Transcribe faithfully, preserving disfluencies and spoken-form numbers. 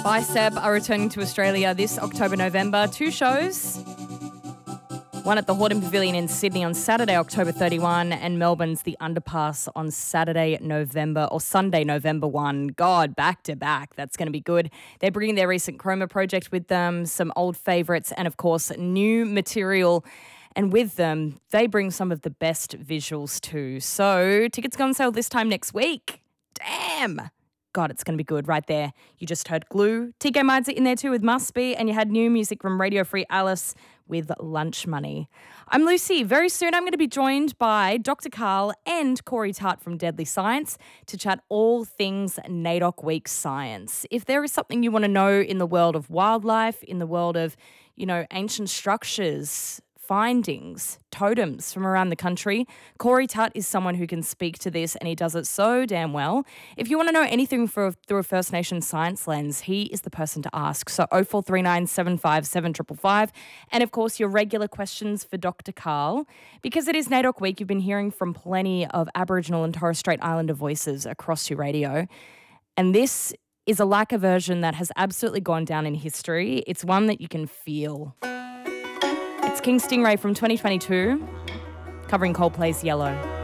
Bicep are returning to Australia this October, November. Two shows. One at the Horton Pavilion in Sydney on Saturday, October thirty-first, and Melbourne's The Underpass on Saturday, November, or Sunday, November first. God, back to back. That's going to be good. They're bringing their recent Chroma project with them, some old favourites, and of course, new material. And with them, they bring some of the best visuals too. So tickets go on sale this time next week. Damn. God, it's going to be good right there. You just heard Glue. T K Mides in there too with Must Be, and you had new music from Radio Free Alice with Lunch Money. I'm Lucy. Very soon I'm going to be joined by Doctor Karl and Corey Tutt from Deadly Science to chat all things NAIDOC Week science. If there is something you want to know in the world of wildlife, in the world of, you know, ancient structures, findings, totems from around the country, Corey Tutt is someone who can speak to this, and he does it so damn well. If you want to know anything for, through a First Nation science lens, he is the person to ask. So oh four three nine, seven five seven, five five five. And of course, your regular questions for Doctor Karl. Because it is NAIDOC Week, you've been hearing from plenty of Aboriginal and Torres Strait Islander voices across your radio. And this is a lacquer version that has absolutely gone down in history. It's one that you can feel. It's King Stingray from twenty twenty-two, covering Coldplay's Yellow.